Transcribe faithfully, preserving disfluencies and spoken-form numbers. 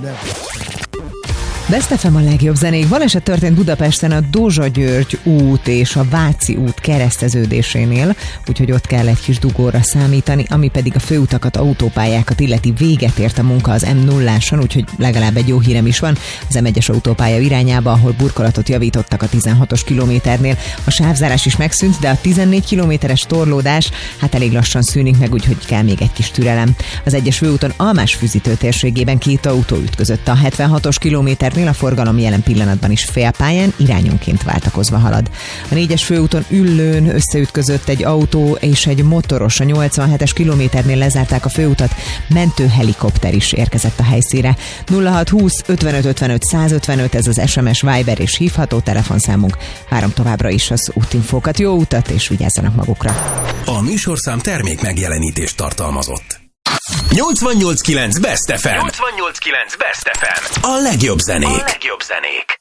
Best ef em a legjobb zenék. Baleset történt Budapesten a Dózsa-György út és a Váci út kereszteződésénél, úgyhogy ott kell egy kis dugóra számítani, ami pedig a főutakat, autópályákat illeti. Véget ért a munka az em nulláson, úgyhogy legalább egy jó hírem is van. Az em egyes autópálya irányába, ahol burkolatot javítottak a tizenhatos kilométernél. A sávzárás is megszűnt, de a tizennégy kilométeres torlódás hát elég lassan szűnik meg, úgyhogy kell még egy kis türelem. Az egyes főúton Almás-Füzitő térségében két autó ütközött. A hetvenhatos kilométernél a forgalom jelen pillanatban is félpályán, irányonként váltakozva halad. A négyes főúton Üllőn összeütközött egy autó és egy motoros. A nyolcvanhetes kilométernél lezárták a főutat, mentőhelikopter is érkezett a helyszínre. nulla hat húsz ötvenöt ötvenöt százötvenöt, ez az es em es, Viber és hívható telefonszámunk. Várom továbbra is az útinfókat. Jó utat, és vigyázzanak magukra! A műsorszám termék megjelenítést tartalmazott. nyolcvannyolc kilenc Best ef em. nyolcvannyolc kilenc Best ef em. A legjobb zenék. A legjobb zenék.